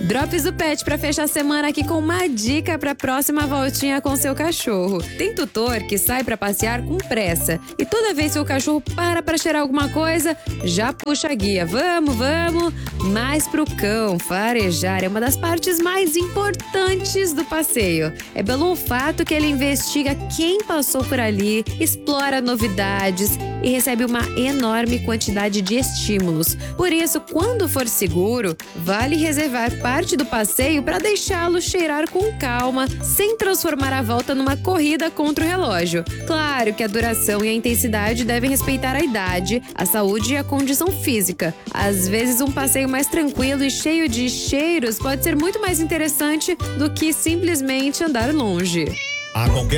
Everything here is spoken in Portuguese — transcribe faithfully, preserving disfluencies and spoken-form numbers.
Drops do Pet para fechar a semana aqui com uma dica para a próxima voltinha com seu cachorro. Tem tutor que sai para passear com pressa e toda vez que o cachorro para para cheirar alguma coisa, já puxa a guia. Vamos, vamos! Mas pro cão, farejar é uma das partes mais importantes do passeio. É pelo olfato que ele investiga quem passou por ali, explora novidades e recebe uma enorme quantidade de estímulos. Por isso, quando for seguro, vale reservar parte do passeio para deixá-lo cheirar com calma, sem transformar a volta numa corrida contra o relógio. Claro que a duração e a intensidade devem respeitar a idade, a saúde e a condição física. Às vezes, um passeio mais tranquilo e cheio de cheiros pode ser muito mais interessante do que simplesmente andar longe. A qualquer